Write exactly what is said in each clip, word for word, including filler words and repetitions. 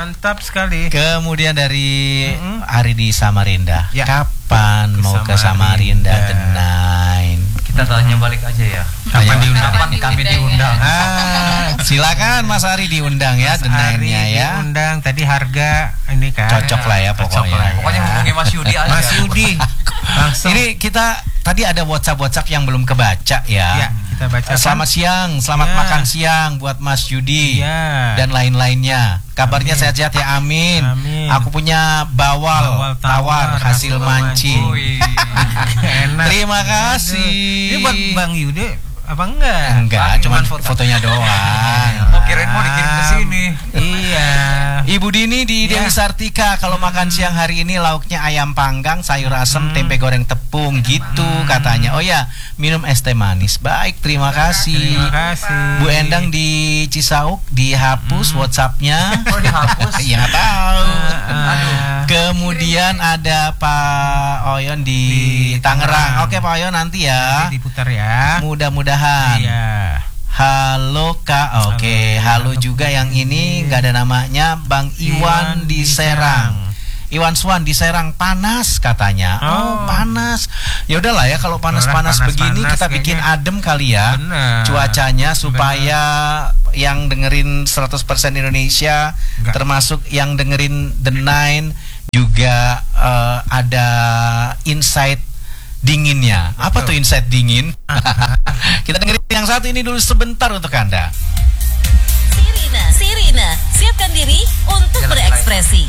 Mantap sekali. Kemudian dari Mm-hmm. Ari di Samarinda. Ya. Kapan Ke mau ke Samarinda. Samarinda, The Nine? Kita tanya balik aja ya. Kapan diundang? Kapan kami diundang? Ah, Silakan Mas Ari diundang ya, The Ari Nine-nya ya. diundang. Tadi harga ini kan Cocok lah ya Cocok pokoknya. lah ya. Pokoknya hubungi Mas Yudi aja. Mas Yudi. Langsung. Ini kita tadi ada WhatsApp-WhatsApp yang belum kebaca ya. Ya, kita baca. Selamat siang, selamat Ya. makan siang buat Mas Yudi Iya. dan lain-lainnya. Kabarnya Amin. sehat-sehat ya, amin. Amin. Aku punya bawal, Bawal tawar, tawar, hasil hasil mancing. Wih. Enak. Terima kasih. Ini buat Bang Yudi apa enggak? Enggak, Cuman cuman foto. fotonya doang. Mau kirain mau dikirim ke sini. Iya. Ibu Dini di Ya. Dewi Sartika, kalau makan siang hari ini lauknya ayam panggang, sayur asem, Hmm. tempe goreng tepung gitu katanya. Oh ya, minum es teh manis. Baik, terima kasih. Terima kasih. Bu Endang di Cisauk dihapus WhatsAppnya. Oh, dihapus? Iya, nggak tahu. Ah, Aduh. Kemudian ada Pak Oyon di, Di Tangerang. Tangerang. Oke Pak Oyon, nanti ya. Nanti diputar ya. Mudah-mudahan. Iya. Halo Kak, oke. Halo, Halo, juga yang ini nggak ada namanya, Bang Iwan di Serang. Iwan Swan di Serang, panas katanya. Oh, Oh. panas. Ya udahlah ya, kalau panas-panas Panas-panas begini kita kayaknya. bikin adem kali ya. Benar. Cuacanya supaya yang dengerin seratus persen Indonesia, Enggak. termasuk yang dengerin The Nine juga eh, ada insight dinginnya. Apa tuh insight dingin? Kita dengerin yang satu ini dulu sebentar untuk Anda. Sirina, Sirina, siapkan diri untuk berekspresi.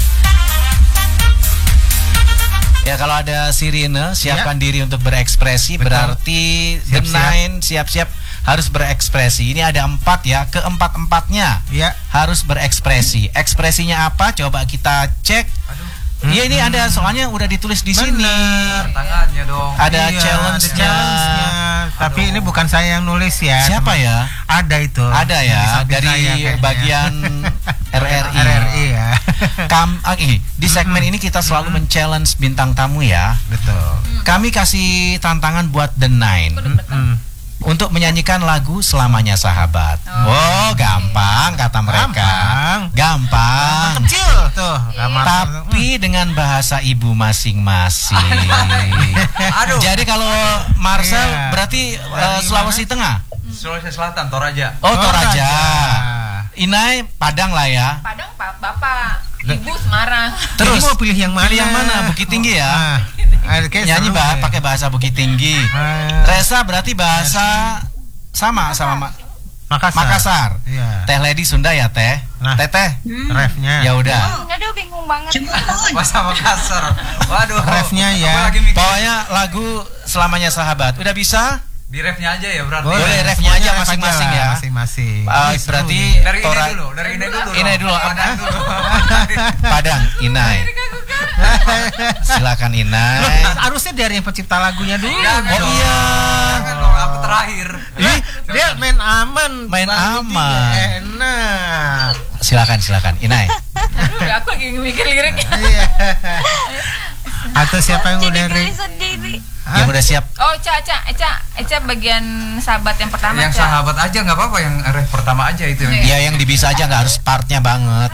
Ya, kalau ada sirine, siapkan diri untuk berekspresi. Betul. Berarti The Siap-siap. Nine siap-siap harus berekspresi. Ini ada empat ya, keempat-empatnya Ya. harus berekspresi. Ekspresinya apa? Coba kita cek. Iya, ini ada soalnya udah ditulis di sini. Benar. Tangannya dong. Ada Iya, challenge-nya. ada challenge-nya. Tapi Aduh. ini bukan saya yang nulis ya. Siapa teman. ya? Ada itu. Ada Yang ya, di samping dari saya kayaknya. bagian R R I. R R I ya. Kam, ah, ini, di segmen ini kita selalu men-challenge bintang tamu ya. Betul. Kami kasih tantangan buat The Nine Mm-mm. untuk menyanyikan lagu Selamanya Sahabat. Oh, gampang kata mereka. Gampang. Gampang. Kecil tuh. Kamar. Tapi dengan bahasa ibu masing-masing. Aduh. Jadi kalau Marcel Iya. berarti uh, Dari Sulawesi mana? Tengah. Sulawesi Selatan, Toraja. Oh, Toraja. Toraja. Inai Padang lah ya. Padang Pak, Bapak, Ibu Semarang. Terus Jadi mau pilih yang mana? Pilih yang mana? Bukit Tinggi ya. Ah, ah, kayak Nyanyi seru bah, deh. pakai bahasa Bukit Tinggi. Ah, Resa berarti bahasa sama sama Ma- Makassar. Makassar. Iya. Teh Lady Sunda ya teh. Nah. Teteh. Refnya. Ya udah. Aduh, bingung banget. Bahasa Makassar. Waduh. Refnya ya. Aku lagi mikir. Pokoknya lagu Selamanya Sahabat. Udah bisa? Di refnya aja ya berarti. Boleh, refnya semuanya aja ref masing-masing lah, ya. Masing-masing. Uh, Wih, seru berarti nih. Dari ini Tora- dulu, dari ini dulu. Ini dulu. Padang dulu. Padang, Inai. Silakan Loh, Inai. harusnya dari yang pencipta lagunya dulu. Jangan Oh dong. iya. Jangan dong, aku terakhir. Ih, dia main aman. Main Bang Yudi aman. Enak. Silakan, silakan Inai. Aduh, aku lagi mikir liriknya. Iya. Atau siapa yang udah re- sendiri. Yang udah siap. Oh, Eca, Eca, Eca, Eca bagian sahabat yang pertama. Yang Ca. sahabat aja nggak apa-apa, yang ref pertama aja itu. Iya. Ya yang dibisa aja, nggak harus partnya banget.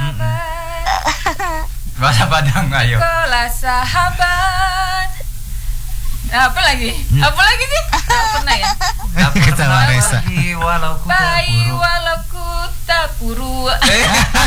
Bahasa Padang, ayo. Kelas sahabat. Nah, apa lagi? Apa lagi sih? Nggak pernah ya. Tak Kita pernah Maresa. pergi walau ku tak Bayi buruk. walau ku tak puru. Eh,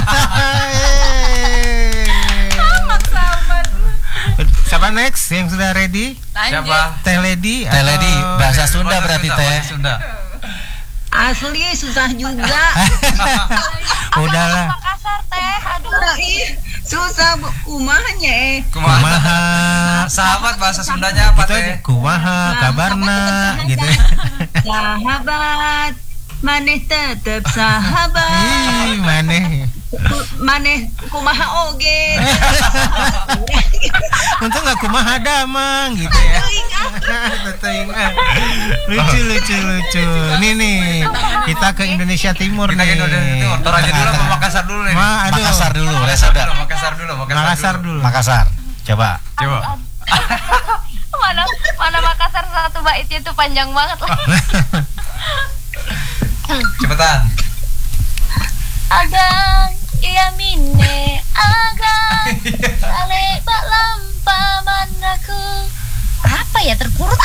Amat sahabat. Siapa next yang sudah ready? Lanjut. Siapa? Teh Lady. Teh Lady, atau- bahasa Sunda Bahasa berarti Sunda, teh. bahasa Sunda. Asli susah juga. Udahlah. Makassar teh, aduh. Susah bu, kumahnya eh. Kumaha? Kumaha. Sahabat bahasa Sundanya apa Itu teh? aja. Kumaha kabarna gitu. Sahabat, maneh tetep sahabat. Ih, maneh. Ku- Maneh kumaha oge. Untung nggak kumaha damang gitu ya. Betul ingat. Lucu lucu lucu. Nih nih, kita ke Indonesia Timur Kita nih. ke Indonesia Timur. Toraja dulu apa Makassar dulu nih? Ma, aduh. Makassar dulu, Resa udah. Makassar dulu, Makassar, Makassar dulu. Makassar. Coba. Coba. mana mana Makassar satu baitnya tuh panjang banget lah. Cepetan. Agang iya mine agan sale bak lampaman aku. Apa ya terpuruk?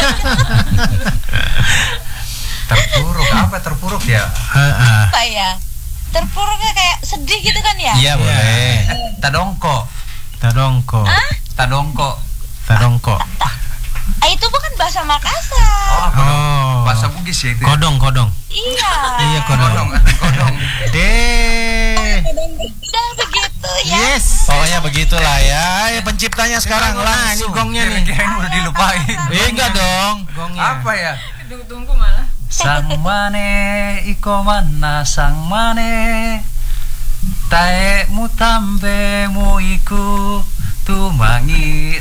Terpuruk apa terpuruk ya? Heeh. Apa ya? Terpuruknya kayak sedih gitu kan ya? Iya boleh. Tadongko. Tadongko. Ah? Tadongko. Tadongko. Ah, itu bukan bahasa Makassar. Oh, apa dong? Oh. Bahasa Bugis ya itu. ya? Kodong, kodong. Iya. Iya, kodong. Kodong, kodong. Deh. Udah begitu ya. Yes. Pokoknya begitulah ya. Ayo penciptanya sekarang Nah, ini langsung. gongnya nih. Kira-kira udah dilupain. Eh, enggak dong. Gongnya. Apa ya? Tunggu malah. Sang mane iko mana sang mane tae mutambe mu iku tumangi.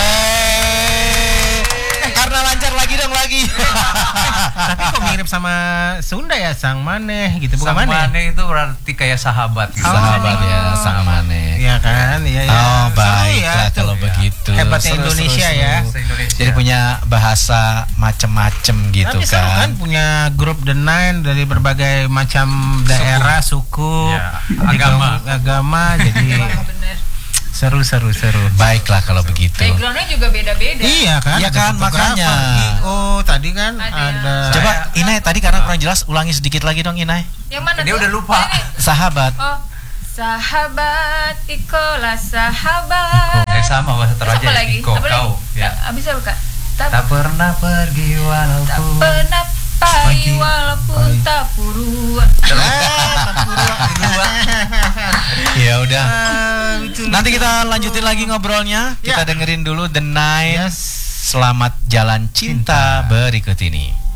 Eh, karena lancar lagi dong lagi. Tapi kok mirip sama Sunda ya, sang maneh gitu, bukan Sang maneh. mane itu berarti kayak sahabat gitu. Sahabat ya, sang mane. Iya kan? Iya ya. Oh, Seru baiklah tuh. kalau begitu. Hebatnya Seru, Indonesia seru, ya. seru. Se-Indonesia. Jadi punya bahasa macem-macem gitu Tapi seru kan kan. punya grup The Nine dari berbagai macam daerah, suku, Ya, agama, agama jadi Bener. seru seru seru. Baiklah kalau begitu. Backgroundnya juga beda-beda. Iya kan? Iya Ada kan, fotografer. makanya. I- Oh, tadi kan Ada. ada. Coba Inai tadi karena kurang jelas ulangi sedikit lagi dong Inai. Yang mana Dia tuh? udah lupa. Oh, ini. Sahabat. Oh, sahabat ikolah sahabat. Eh sama bahasa Terus Toraja apa ya, lagi? Iko, Apa kau. lagi? Ya. Ah, bisa bukan? Tak, Tak pernah pergi tak walaupun pernah Pagi. pagi walaupun tak purua. Ya udah. Ah, lucu, Nanti lucu. kita lanjutin lagi ngobrolnya. Kita Ya. dengerin dulu The Nine. Yes. Selamat jalan cinta berikut ini.